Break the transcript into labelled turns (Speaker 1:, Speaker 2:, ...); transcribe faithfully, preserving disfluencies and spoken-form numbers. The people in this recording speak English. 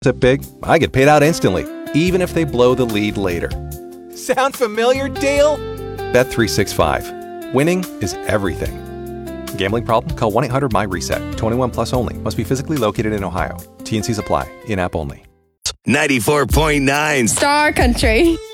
Speaker 1: it big, I get paid out instantly, even if they blow the lead later. Sound familiar, Dale? Bet three sixty-five. Winning is everything. Gambling problem? Call one eight hundred my reset. twenty-one plus only. Must be physically located in Ohio. T and C's apply. In-app only.
Speaker 2: ninety-four point nine
Speaker 3: Star Country.